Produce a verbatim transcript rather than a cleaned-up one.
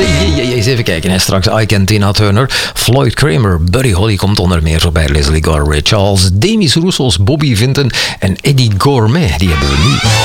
Eens even kijken, hè. Straks I Can, Tina Turner, Floyd Kramer, Buddy Holly komt onder meer voorbij, Leslie Gore, Ray Charles, Demis Roussos, Bobby Vinton en Eddie Gourmet. Die hebben we nu.